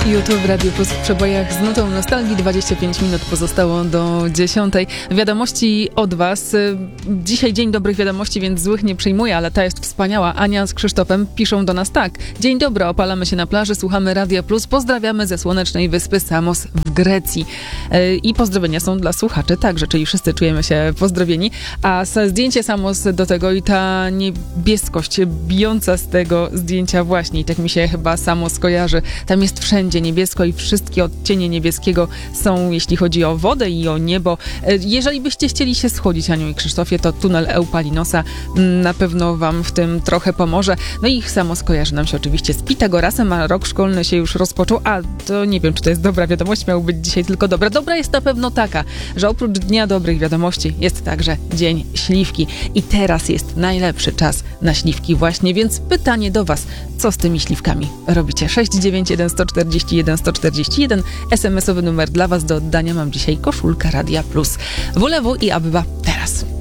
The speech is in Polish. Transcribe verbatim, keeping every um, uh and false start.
YouTube w Radiu Plus w przebojach z nutą nostalgii. dwadzieścia pięć minut pozostało do dziesiątej. Wiadomości od was. Dzisiaj dzień dobrych wiadomości, więc złych nie przyjmuję, ale ta jest wspaniała. Ania z Krzysztofem piszą do nas tak. Dzień dobry, opalamy się na plaży, słuchamy Radia Plus. Pozdrawiamy ze słonecznej wyspy Samos w Grecji. I pozdrowienia są dla słuchaczy także, czyli wszyscy czujemy się pozdrowieni. A zdjęcie Samos do tego i ta niebieskość bijąca z tego zdjęcia właśnie. I tak mi się chyba samo skojarzy. Tam jest wszędzie niebiesko i wszystkie odcienie niebieskiego są, jeśli chodzi o wodę i o niebo. Jeżeli byście chcieli się schodzić, Aniu i Krzysztofie, to tunel Eupalinosa na pewno wam w tym trochę pomoże. No i samo skojarzy nam się oczywiście z Pitagorasem, a rok szkolny się już rozpoczął, a to nie wiem, czy to jest dobra wiadomość, miał być dzisiaj tylko dobra. Dobra jest na pewno taka, że oprócz Dnia Dobrych Wiadomości jest także Dzień Śliwki i teraz jest najlepszy czas na śliwki właśnie, więc pytanie do was, co z tymi śliwkami robicie? sześć dziewięć jeden sto czterdzieści jeden sto czterdzieści jeden es em esowy numer dla was do oddania. Mam dzisiaj koszulka Radia Plus. W W i Abba teraz.